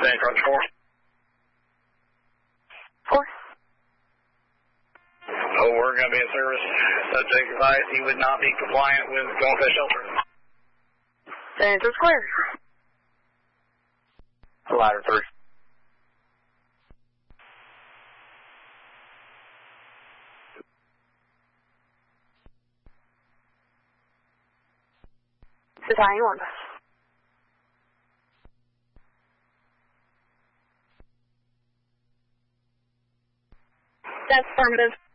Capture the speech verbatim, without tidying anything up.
San Crunch four. Four. Oh, we're going to be in service. Subject advised he would not be compliant with going to shelter. Center Square. Ladder three. Battalion one. That's affirmative.